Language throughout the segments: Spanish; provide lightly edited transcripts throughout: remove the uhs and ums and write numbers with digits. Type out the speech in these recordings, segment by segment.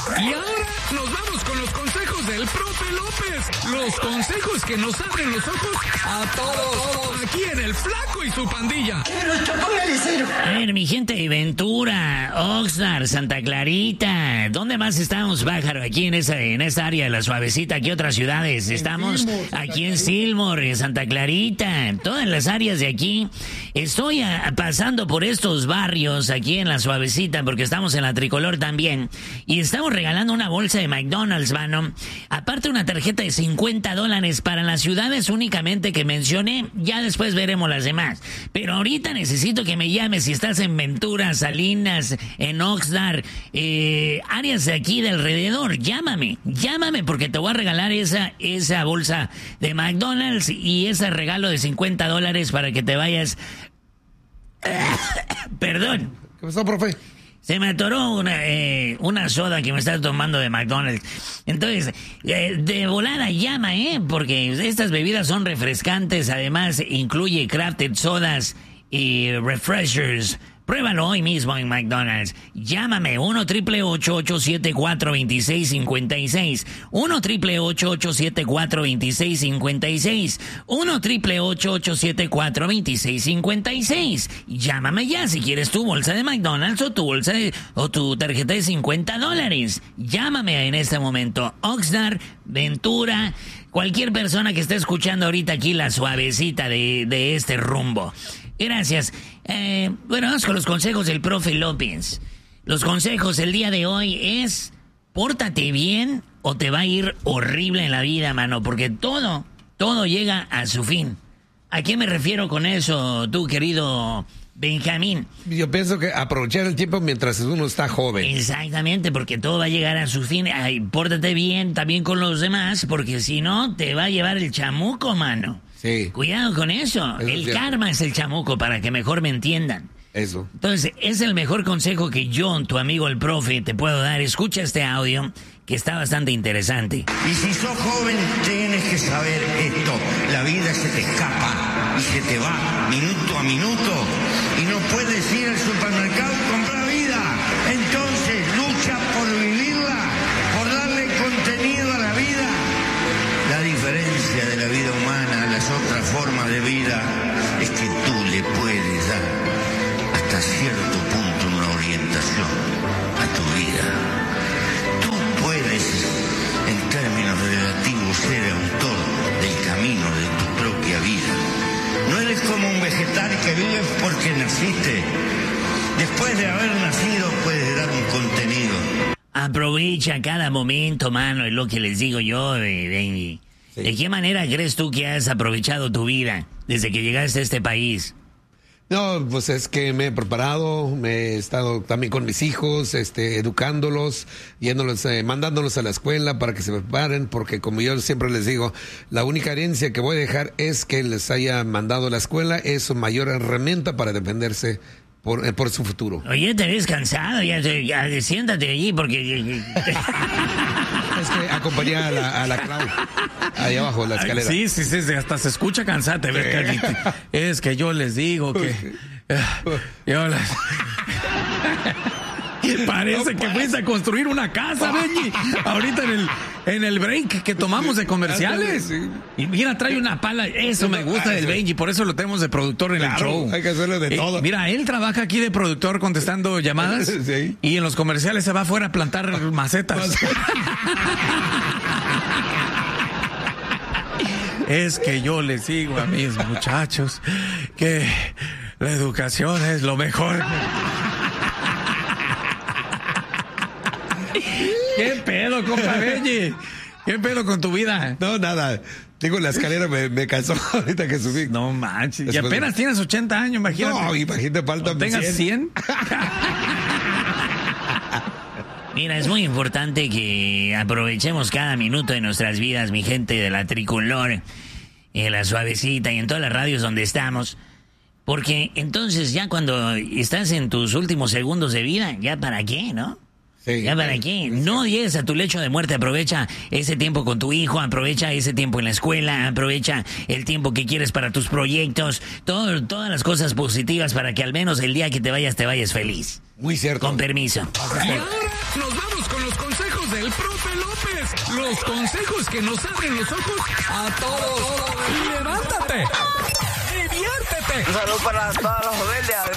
Y ahora nos vamos con los consejos del profe López. Los consejos que nos abren los ojos a todos. Aquí en El Flaco y su pandilla. A ver, mi gente de Ventura, Oxnard, Santa Clarita. ¿Dónde más estamos, pájaro? Aquí en esa área de la Suavecita. ¿Qué otras ciudades? Estamos aquí en Silmore, en Santa Clarita. Todas las áreas de aquí. Estoy pasando por estos barrios aquí en la Suavecita porque estamos en la Tricolor también. Y estamos regalando una bolsa de McDonald's, mano. Aparte una tarjeta de $50 para las ciudades únicamente que mencioné. Ya después veremos las demás. Pero ahorita necesito que me llames si estás en Ventura, Salinas, en Oxnard, áreas de aquí de alrededor. Llámame porque te voy a regalar esa bolsa de McDonald's y ese regalo de $50 para que te vayas. Perdón. ¿Qué pasó, profe? Se me atoró una soda que me estás tomando de McDonald's. Entonces, de volada llama, porque estas bebidas son refrescantes. Además, incluye crafted sodas y refreshers. Pruébalo hoy mismo en McDonald's. Llámame 1-888-874-2656. 1-888-874-2656. 1-888-874-2656. Llámame ya si quieres tu bolsa de McDonald's o tu tarjeta de $50. Llámame en este momento. Oxnard, Ventura, cualquier persona que esté escuchando ahorita aquí la Suavecita de este rumbo. Gracias. Bueno, vamos con los consejos del profe López. Los consejos el día de hoy es: pórtate bien o te va a ir horrible en la vida, mano, porque todo llega a su fin. ¿A qué me refiero con eso, tú, querido Benjamín? Yo pienso que aprovechar el tiempo mientras uno está joven. Exactamente, porque todo va a llegar a su fin. Ay, pórtate bien también con los demás, porque si no, te va a llevar el chamuco, mano. Sí. Cuidado con eso. El karma es el chamuco, para que mejor me entiendan. Eso. Entonces, es el mejor consejo que yo, tu amigo el profe, te puedo dar. Escucha este audio, que está bastante interesante. Y si sos joven, tienes que saber esto. La vida se te escapa y se te va minuto a minuto. Y no puedes ir al supermercado y comprar vida. Entonces, lucha por vivirla, por darle contenido a la vida. La diferencia de la vida humana a las otras formas de vida es que tú le puedes dar hasta cierto punto una orientación a tu vida. Tú puedes, en términos relativos, ser autor del camino de tu propia vida. No eres como un vegetal que vive porque naciste. Después de haber nacido puedes dar un contenido. Aprovecha cada momento, mano, es lo que les digo yo, baby. Sí. ¿De qué manera crees tú que has aprovechado tu vida desde que llegaste a este país? No, pues es que me he preparado, me he estado también con mis hijos, educándolos, mandándolos a la escuela para que se preparen, porque como yo siempre les digo, la única herencia que voy a dejar es que les haya mandado a la escuela, es su mayor herramienta para defenderse por su futuro. Oye, te ves cansado, ya siéntate allí porque... Es que acompañé a la Clau ahí abajo de la escalera. Sí, hasta se escucha cansado. Es que yo les digo que... Parece que fuiste a construir una casa, Benji. Ahorita en el break que tomamos de comerciales. Y mira, trae una pala. Eso me gusta del Benji, por eso lo tenemos de productor en el show. Hay que hacerlo de todo. Mira, él trabaja aquí de productor contestando llamadas. Sí. Y en los comerciales se va afuera a plantar macetas. Es que yo les digo a mis muchachos que la educación es lo mejor. ¿Qué pedo, compa Benji? ¿Qué pedo con tu vida? No, nada. Digo, la escalera me cansó ahorita que subí. No manches. Después y apenas tienes 80 años, imagínate. No, imagínate, faltan 100. ¿Tengas 100? Mira, es muy importante que aprovechemos cada minuto de nuestras vidas, mi gente de la Tricolor, en la Suavecita y en todas las radios donde estamos. Porque entonces ya cuando estás en tus últimos segundos de vida, ¿ya para qué, no? Sí, ¿ya para qué? No llegues a tu lecho de muerte, aprovecha ese tiempo con tu hijo, aprovecha ese tiempo en la escuela, aprovecha el tiempo que quieres para tus proyectos, todas las cosas positivas para que al menos el día que te vayas feliz. Muy cierto. Con permiso. Y ahora nos vamos con los los consejos del profe López. Los consejos que nos abren los ojos a todos. ¡Levántate! ¡Diviértete! Un saludo para todas las familias.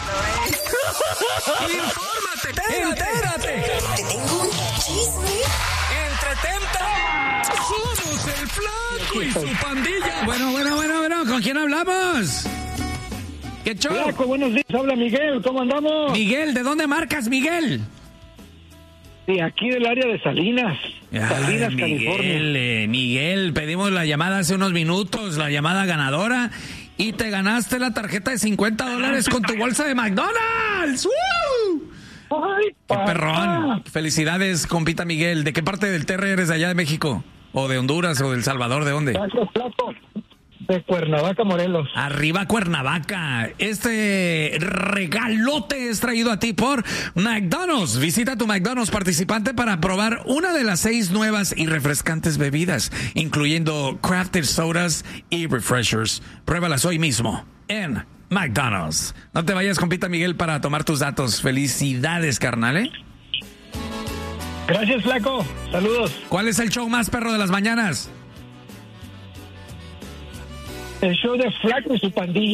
¡Infórmate! ¡Entérate! Te tengo un chisme. ¡Entretente! ¡Somos el Flaco y su pandilla! Bueno, ¿con quién hablamos? ¿Qué show? Flaco, buenos días, habla Miguel, ¿cómo andamos? Miguel, ¿de dónde marcas, Miguel? Sí, aquí del área de Salinas, Salinas, California. Miguel, pedimos la llamada hace unos minutos, la llamada ganadora, y te ganaste la tarjeta de $50 con tu bolsa de McDonald's. ¡Woo! ¡Ay, ¡Qué papá! perrón! Felicidades, compita Miguel. ¿De qué parte del TR eres de allá de México? ¿O de Honduras o de El Salvador? ¿De dónde? Gracias, Flaco. De Cuernavaca, Morelos. Arriba Cuernavaca. Este regalote es traído a ti por McDonald's. Visita tu McDonald's participante para probar una de las 6 nuevas y refrescantes bebidas, incluyendo crafted sodas y refreshers. Pruébalas hoy mismo en McDonald's. No te vayas, compita Miguel, para tomar tus datos. Felicidades, carnal, ¿eh? Gracias, Flaco. Saludos. ¿Cuál es el show más perro de las mañanas? El show de Flaco y su pandilla.